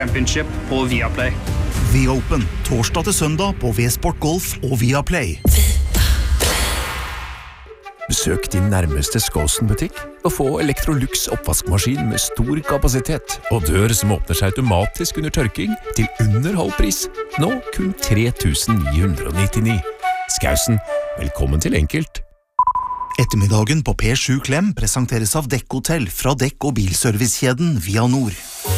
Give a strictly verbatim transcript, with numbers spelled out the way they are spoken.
Championship på Viaplay. The Open, torsdag til søndag på V-Sport Golf og Viaplay. Besøk din nærmeste Skåsen-butikk og få Electrolux oppvaskmaskin med stor kapasitet og dør som åpner seg automatisk under tørking til under halv pris. Nå kun tre tusen ni hundre nittini. Skausen, velkommen til enkelt. Ettermiddagen på P sju Klem presenteres av Dekk Hotel fra Dekk- og bilservicekjeden Via Nord.